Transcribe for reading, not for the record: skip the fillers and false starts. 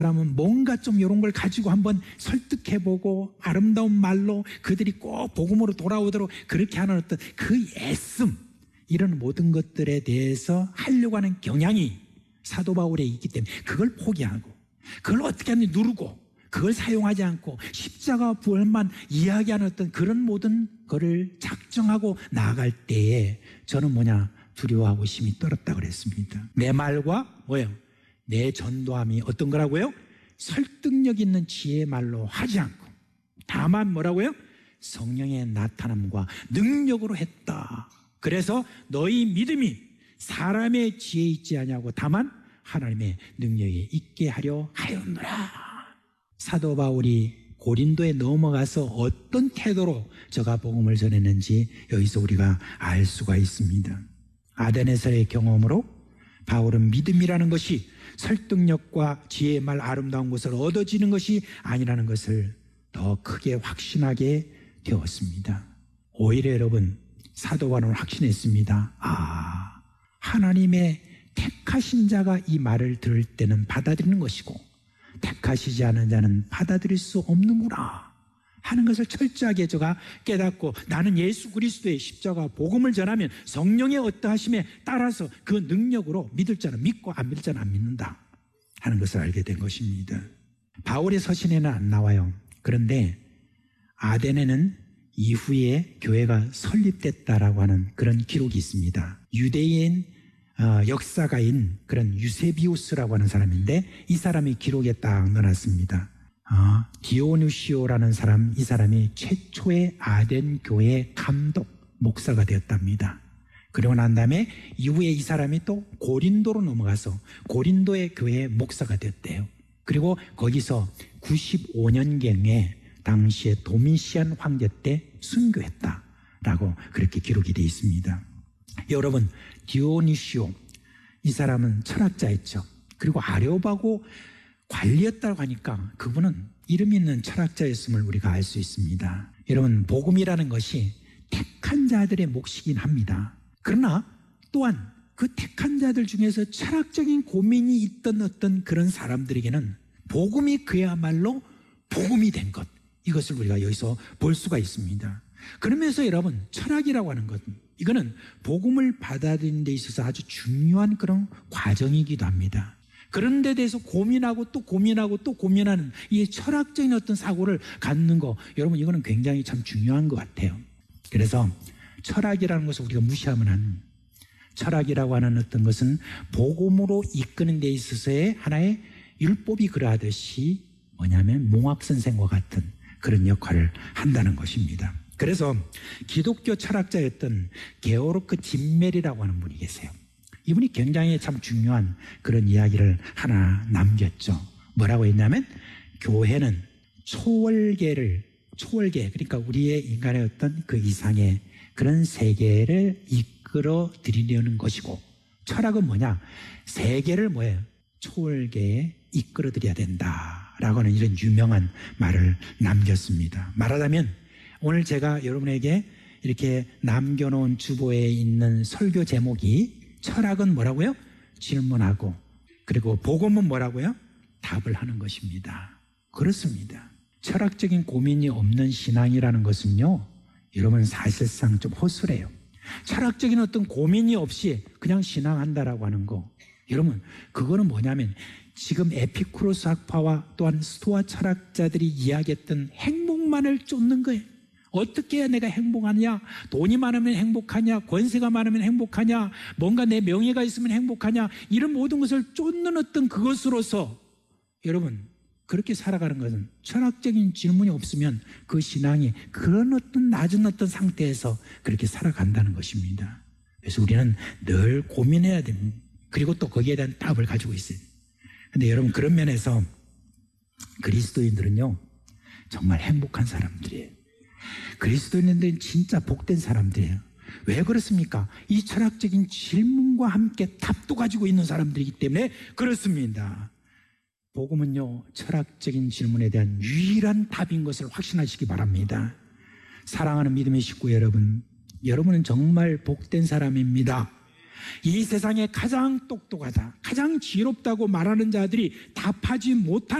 사람은 뭔가 좀 이런 걸 가지고 한번 설득해보고 아름다운 말로 그들이 꼭 복음으로 돌아오도록 그렇게 하는 어떤 그 애씀, 이런 모든 것들에 대해서 하려고 하는 경향이 사도 바울에 있기 때문에 그걸 포기하고 그걸 어떻게 하는지 누르고 그걸 사용하지 않고 십자가 부활만 이야기하는 어떤 그런 모든 거를 작정하고 나아갈 때에 저는 두려워하고 심히 떨었다 그랬습니다. 내 말과 내 전도함이 어떤 거라고요? 설득력 있는 지혜의 말로 하지 않고 다만 성령의 나타남과 능력으로 했다. 그래서 너희 믿음이 사람의 지혜에 있지 아니하고 다만 하나님의 능력에 있게 하려 하였노라. 사도 바울이 고린도에 넘어가서 어떤 태도로 저가 복음을 전했는지 여기서 우리가 알 수가 있습니다. 아덴에서의 경험으로 바울은 믿음이라는 것이 설득력과 지혜의 말 아름다운 것을 얻어지는 것이 아니라는 것을 더 크게 확신하게 되었습니다. 오히려 여러분, 사도 바울은 확신했습니다. 하나님의 택하신 자가 이 말을 들을 때는 받아들이는 것이고 택하시지 않은 자는 받아들일 수 없는구나 하는 것을 철저하게 저가 깨닫고 나는 예수 그리스도의 십자가 복음을 전하면 성령의 어떠하심에 따라서 그 능력으로 믿을 자는 믿고 안 믿을 자는 안 믿는다 하는 것을 알게 된 것입니다. 바울의 서신에는 안 나와요. 그런데 아덴에는 이후에 교회가 설립됐다라고 하는 그런 기록이 있습니다. 유대인 역사가인 그런 유세비우스라고 하는 사람인데 이 사람이 기록에 딱 넣어놨습니다. 디오누시오라는 사람, 이 사람이 최초의 아덴 교회 감독 목사가 되었답니다. 그러고 난 다음에 이후에 이 사람이 또 고린도로 넘어가서 고린도의 교회 목사가 되었대요. 그리고 거기서 95년경에 당시에 도미시안 황제 때 순교했다라고 그렇게 기록이 되어 있습니다. 여러분, 디오니시오 이 사람은 철학자였죠. 그리고 아레오바고 관리였다고 하니까 그분은 이름 있는 철학자였음을 우리가 알 수 있습니다. 여러분, 복음이라는 것이 택한 자들의 몫이긴 합니다. 그러나 또한 그 택한 자들 중에서 철학적인 고민이 있던 어떤 그런 사람들에게는 복음이 그야말로 복음이 된 것, 이것을 우리가 여기서 볼 수가 있습니다. 그러면서 여러분, 철학이라고 하는 것, 이거는 복음을 받아들이는 데 있어서 아주 중요한 그런 과정이기도 합니다. 그런 데 대해서 고민하고 또 고민하고 또 고민하는 이 철학적인 어떤 사고를 갖는 거, 여러분 이거는 굉장히 참 중요한 것 같아요. 그래서 철학이라는 것을 우리가 무시하면 철학이라고 하는 어떤 것은 복음으로 이끄는 데 있어서의 하나의 율법이 그러하듯이 몽학선생과 같은 그런 역할을 한다는 것입니다. 그래서 기독교 철학자였던 게오르크 짐멜이라고 하는 분이 계세요. 이분이 굉장히 참 중요한 그런 이야기를 하나 남겼죠. 뭐라고 했냐면 교회는 초월계, 그러니까 우리의 인간의 어떤 그 이상의 그런 세계를 이끌어 드리려는 것이고, 철학은 세계를 초월계에 이끌어 드려야 된다라고 하는 이런 유명한 말을 남겼습니다. 말하자면 오늘 제가 여러분에게 이렇게 남겨놓은 주보에 있는 설교 제목이 철학은 뭐라고요? 질문하고, 그리고 복음은 뭐라고요? 답을 하는 것입니다. 그렇습니다. 철학적인 고민이 없는 신앙이라는 것은요, 여러분 사실상 좀 허술해요. 철학적인 어떤 고민이 없이 그냥 신앙한다라고 하는 거, 여러분 그거는 지금 에피쿠로스 학파와 또한 스토아 철학자들이 이야기했던 행복만을 쫓는 거예요. 어떻게 해야 내가 행복하냐? 돈이 많으면 행복하냐? 권세가 많으면 행복하냐? 뭔가 내 명예가 있으면 행복하냐? 이런 모든 것을 쫓는 어떤 그것으로서 여러분 그렇게 살아가는 것은 철학적인 질문이 없으면 그 신앙이 그런 어떤 낮은 어떤 상태에서 그렇게 살아간다는 것입니다. 그래서 우리는 늘 고민해야 됩니다. 그리고 또 거기에 대한 답을 가지고 있어요. 근데 여러분 그런 면에서 그리스도인들은요 정말 행복한 사람들이에요. 그리스도인들은 진짜 복된 사람들이에요. 왜 그렇습니까? 이 철학적인 질문과 함께 답도 가지고 있는 사람들이기 때문에 그렇습니다. 복음은요 철학적인 질문에 대한 유일한 답인 것을 확신하시기 바랍니다. 사랑하는 믿음의 식구 여러분, 여러분은 정말 복된 사람입니다. 이 세상에 가장 똑똑하다, 가장 지혜롭다고 말하는 자들이 답하지 못한